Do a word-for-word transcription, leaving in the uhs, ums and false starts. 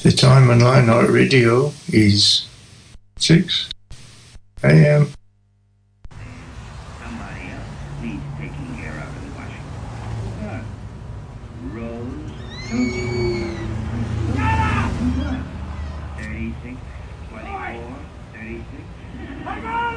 The time on Light Night Radio is six a m. Somebody else needs taking care of in Washington. Rose. thirty-six, twenty-four, thirty-six.